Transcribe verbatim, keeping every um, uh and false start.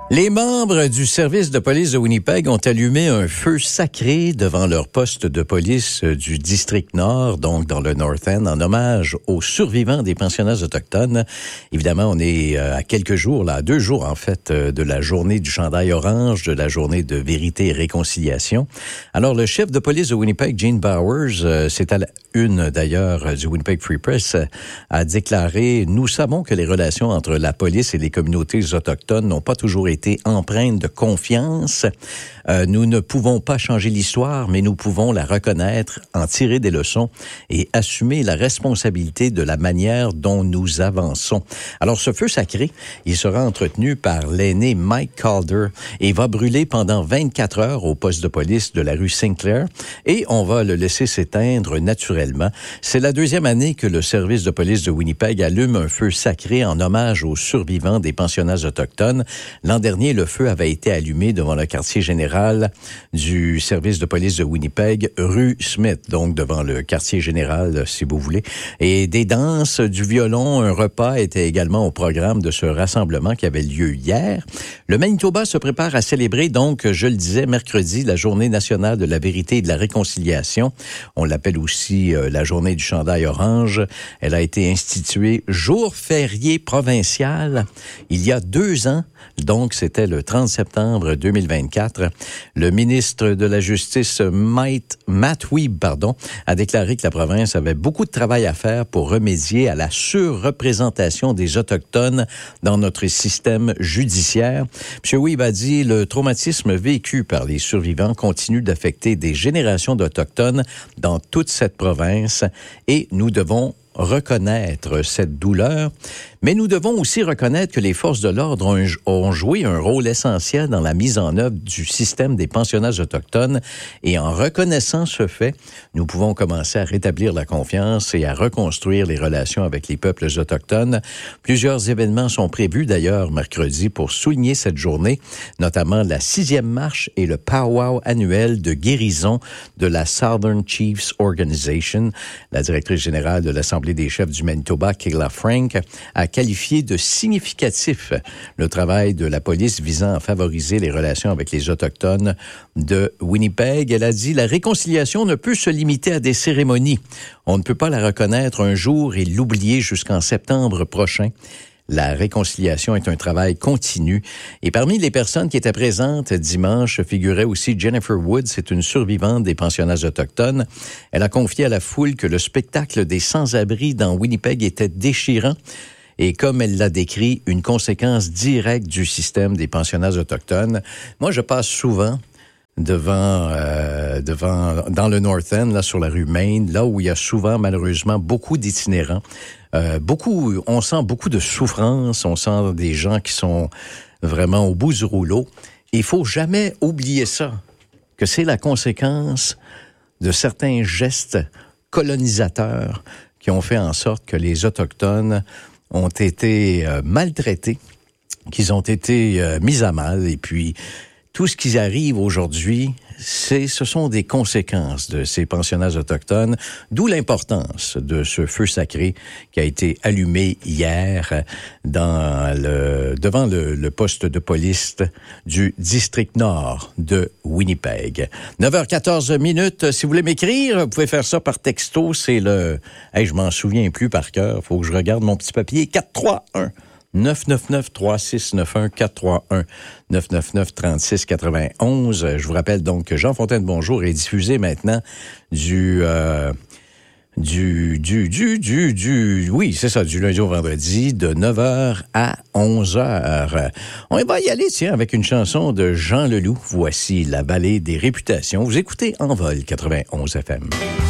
Les membres du service de police de Winnipeg ont allumé un feu sacré devant leur poste de police du district Nord, donc dans le North End, en hommage aux survivants des pensionnats autochtones. Évidemment, on est à quelques jours, là, à deux jours en fait, de la journée du chandail orange, de la journée de vérité et réconciliation. Alors, le chef de police de Winnipeg, Gene Bowers, c'est à la une d'ailleurs du Winnipeg Free Press, a déclaré « Nous savons que les relations entre la police et les communautés autochtones n'ont pas toujours été été empreinte de confiance. Euh, nous ne pouvons pas changer l'histoire, mais nous pouvons la reconnaître, en tirer des leçons et assumer la responsabilité de la manière dont nous avançons. Alors, ce feu sacré, il sera entretenu par l'aîné Mike Calder et va brûler pendant vingt-quatre heures au poste de police de la rue Sinclair et on va le laisser s'éteindre naturellement. C'est la deuxième année que le service de police de Winnipeg allume un feu sacré en hommage aux survivants des pensionnats autochtones. L'an dernier, le feu avait été allumé devant le quartier général du service de police de Winnipeg, rue Smith, donc devant le quartier général, si vous voulez. Et des danses, du violon, un repas était également au programme de ce rassemblement qui avait lieu hier. Le Manitoba se prépare à célébrer, donc, je le disais, mercredi, la Journée nationale de la vérité et de la réconciliation. On l'appelle aussi euh, la Journée du chandail orange. Elle a été instituée jour férié provincial il y a deux ans. Donc, c'était le trente septembre deux mille vingt-quatre. Le ministre de la Justice, Matt, Matt Wiebe, pardon, a déclaré que la province avait beaucoup de travail à faire pour remédier à la surreprésentation des Autochtones dans notre système judiciaire. M. Wiebe a dit, le traumatisme vécu par les survivants continue d'affecter des générations d'Autochtones dans toute cette province et nous devons reconnaître cette douleur, mais nous devons aussi reconnaître que les forces de l'ordre ont, ont joué un rôle essentiel dans la mise en œuvre du système des pensionnats autochtones et en reconnaissant ce fait, nous pouvons commencer à rétablir la confiance et à reconstruire les relations avec les peuples autochtones. Plusieurs événements sont prévus d'ailleurs mercredi pour souligner cette journée, notamment la sixième marche et le powwow annuel de guérison de la Southern Chiefs Organization. La directrice générale de l'Assemblée des chefs du Manitoba, Kayla Frank, a qualifié de significatif le travail de la police visant à favoriser les relations avec les Autochtones de Winnipeg. Elle a dit « La réconciliation ne peut se limiter à des cérémonies. On ne peut pas la reconnaître un jour et l'oublier jusqu'en septembre prochain. » La réconciliation est un travail continu. Et parmi les personnes qui étaient présentes dimanche figurait aussi Jennifer Woods, c'est une survivante des pensionnats autochtones. Elle a confié à la foule que le spectacle des sans-abri dans Winnipeg était déchirant. Et comme elle l'a décrit, une conséquence directe du système des pensionnats autochtones. Moi, je passe souvent devant, euh, devant, dans le North End, là, sur la rue Main, là où il y a souvent, malheureusement, beaucoup d'itinérants. Euh, beaucoup, on sent beaucoup de souffrance, on sent des gens qui sont vraiment au bout du rouleau. Il faut jamais oublier ça, que c'est la conséquence de certains gestes colonisateurs qui ont fait en sorte que les Autochtones ont été euh, maltraités, qu'ils ont été euh, mis à mal, et puis tout ce qui arrive aujourd'hui, c'est, ce sont des conséquences de ces pensionnats autochtones, d'où l'importance de ce feu sacré qui a été allumé hier dans le, devant le, le poste de police du district Nord de Winnipeg. neuf heures quatorze minutes. Si vous voulez m'écrire, vous pouvez faire ça par texto. C'est le... Hey, je m'en souviens plus par cœur. Faut que je regarde mon petit papier. quatre trois un neuf neuf neuf trois six neuf un quatre trois un neuf neuf neuf trente-six quatre-vingt-onze. Je vous rappelle donc que Jean Fontaine Bonjour est diffusé maintenant du euh, du du du du du oui, c'est ça, du lundi au vendredi de neuf heures à onze heures. On va y aller tiens avec une chanson de Jean Leloup. Voici La vallée des réputations. Vous écoutez En vol quatre-vingt-onze F M.